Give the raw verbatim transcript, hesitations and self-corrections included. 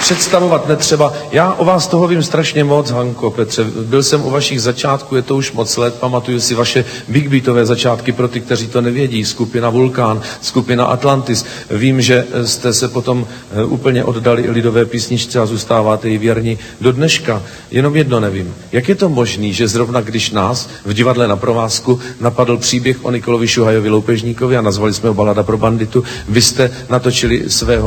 představovat netřeba. Já o vás toho vím strašně moc, Hanko, Petře. Byl jsem u vašich začátků, je to už moc let, pamatuju si vaše big beatové začátky pro ty, kteří to nevědí. Skupina Vulkán, skupina Atlantis. Vím, že jste se potom úplně oddali i lidové písničce a zůstáváte jí věrní do dneška. Jenom jedno nevím. Jak je to možné, že zrovna když nás v divadle Na provázku napadl příběh o Nikolovi Šuhajovi Loupežníkovi a nazvali jsme ho Balada pro banditu, vy jste natočili svého